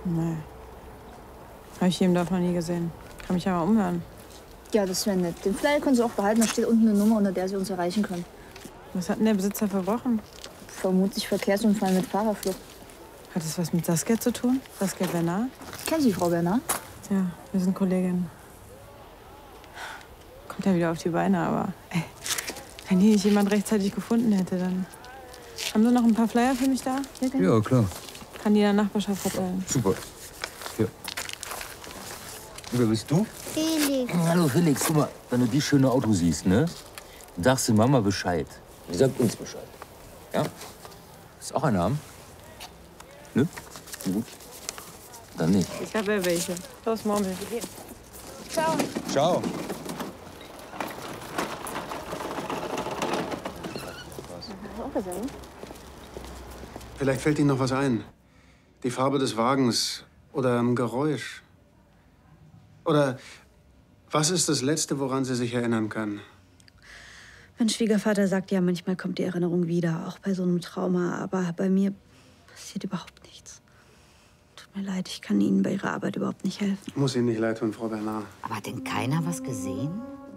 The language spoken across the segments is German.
Nee. Habe ich hier im Dorf noch nie gesehen. Kann mich aber umhören. Ja, das wäre nett. Den Flyer können Sie auch behalten. Da steht unten eine Nummer, unter der Sie uns erreichen können. Was hat denn der Besitzer verbrochen? Vermutlich Verkehrsunfall mit Fahrerflucht. Hat das was mit Saskia zu tun? Saskia Bernard? Kennen Sie Frau Bernard? Ja, wir sind Kolleginnen. Kommt ja wieder auf die Beine, aber wenn die nicht jemand rechtzeitig gefunden hätte, dann... Haben Sie noch ein paar Flyer für mich da? Ja, klar. Kann die in der Nachbarschaft verteilen. Super. Ja. Wer bist du? Felix. Hallo Felix, guck mal, wenn du die schöne Auto siehst, ne? Dann sagst du Mama Bescheid. Die sagt uns Bescheid. Ja? Ist auch ein Arm? Ne? Gut. Dann nicht. Ich habe ja welche. Los, Murmel. Wir gehen. Ciao. Ciao. Vielleicht fällt Ihnen noch was ein. Die Farbe des Wagens oder ein Geräusch. Oder was ist das Letzte, woran sie sich erinnern kann? Mein Schwiegervater sagt ja, manchmal kommt die Erinnerung wieder, auch bei so einem Trauma. Aber bei mir passiert überhaupt nichts. Tut mir leid, ich kann Ihnen bei Ihrer Arbeit überhaupt nicht helfen. Muss Ihnen nicht leid tun, Frau Bernard. Aber hat denn keiner was gesehen?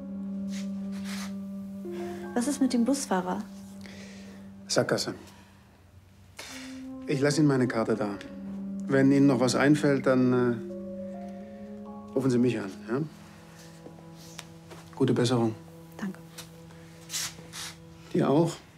Was ist mit dem Busfahrer? Sackgasse. Ich lasse Ihnen meine Karte da. Wenn Ihnen noch was einfällt, dann rufen Sie mich an. Ja? Gute Besserung. Danke. Dir auch.